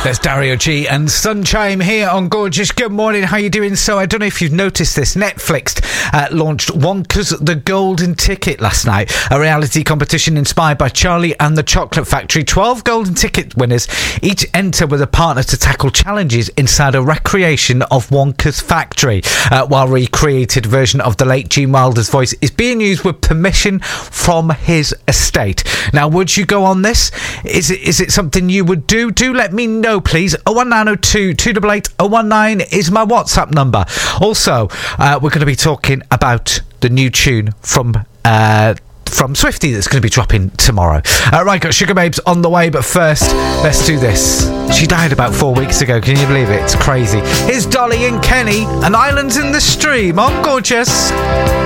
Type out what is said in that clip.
There's Dario G and Sunshine here on Gorgeous. Good morning, how you doing? So I don't know if you've noticed this, Netflix launched Wonka's The Golden Ticket last night, a reality competition inspired by Charlie and the Chocolate Factory. 12 golden ticket winners each enter with a partner to tackle challenges inside a recreation of Wonka's factory, while recreated version of the late Gene Wilder's voice is being used with permission from his estate. Now, would you go on this? Is it something you would do? Do let me know, please. 01902 288 019 is my WhatsApp number. Also, we're going to be talking about the new tune from Swiftie that's going to be dropping tomorrow. Right, got Sugar Babes on the way, but first, let's do this. She died about 4 weeks ago. Can you believe it? It's crazy. Here's Dolly and Kenny and Islands in the Stream on Gorgeous.